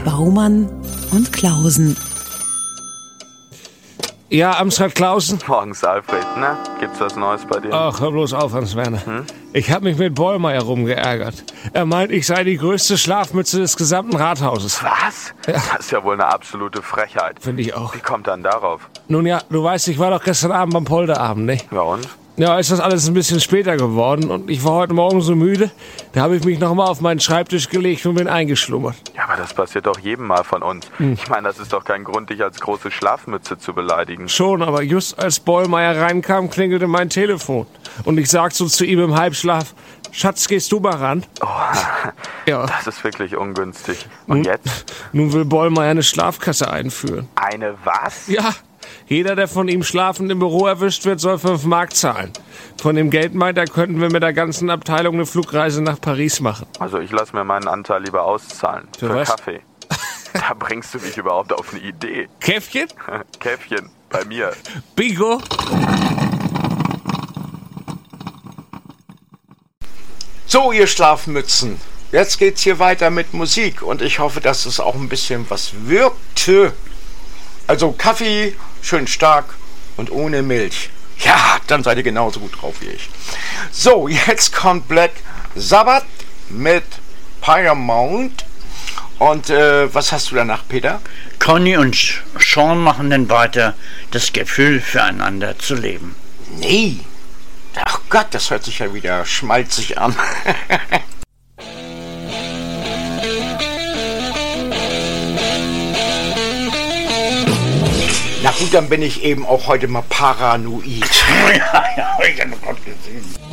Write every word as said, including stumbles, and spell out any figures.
Baumann und Klausen. Ja, Amtsrat Klausen? Morgens, Alfred, ne? Gibt's was Neues bei dir? Ach, hör bloß auf, Hans-Werner. Hm? Ich hab mich mit Bollmeier rumgeärgert. Er meint, ich sei die größte Schlafmütze des gesamten Rathauses. Was? Ja. Das ist ja wohl eine absolute Frechheit. Finde ich auch. Wie kommt dann darauf? Nun ja, du weißt, ich war doch gestern Abend beim Polderabend, nicht? Ja und? Ja, ist das alles ein bisschen später geworden und ich war heute Morgen so müde, da habe ich mich nochmal auf meinen Schreibtisch gelegt und bin eingeschlummert. Ja, aber das passiert doch jedem Mal von uns. Hm. Ich meine, das ist doch kein Grund, dich als große Schlafmütze zu beleidigen. Schon, aber just als Bollmeier reinkam, klingelte mein Telefon. Und ich sag so zu ihm im Halbschlaf, Schatz, gehst du mal ran? Oh, ja. Das ist wirklich ungünstig. Und nun, jetzt? Nun will Bollmeier eine Schlafkasse einführen. Eine was? Ja. Jeder, der von ihm schlafend im Büro erwischt wird, soll fünf Mark zahlen. Von dem Geld meint er, könnten wir mit der ganzen Abteilung eine Flugreise nach Paris machen. Also ich lasse mir meinen Anteil lieber auszahlen. Für, Für was? Kaffee. Da bringst du mich überhaupt auf eine Idee. Käffchen? Käffchen, bei mir. Bingo. So, ihr Schlafmützen. Jetzt geht's hier weiter mit Musik und ich hoffe, dass es auch ein bisschen was wirkte. Also Kaffee, schön stark und ohne Milch. Ja, dann seid ihr genauso gut drauf wie ich. So, jetzt kommt Black Sabbath mit Paramount. Und äh, was hast du danach, Peter? Conny und Sean machen dann weiter, das Gefühl füreinander zu leben. Nee. Ach Gott, das hört sich ja wieder schmalzig an. Na gut, dann bin ich eben auch heute mal paranoid. Ja, ja, hab ich ja noch gerade gesehen.